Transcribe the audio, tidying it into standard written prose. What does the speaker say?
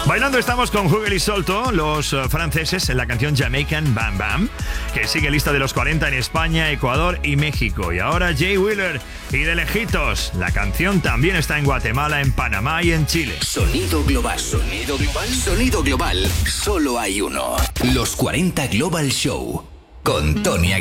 Bailando estamos con Hugel y Solto, los franceses, en la canción Jamaican Bam Bam, que sigue lista de los 40 en España, Ecuador y México. Y ahora Jay Wheeler y De Lejitos. La canción también está en Guatemala, en Panamá y en Chile. Sonido global, sonido global, sonido global. Solo hay uno. Los 40 Global Show con Tony Aguilar.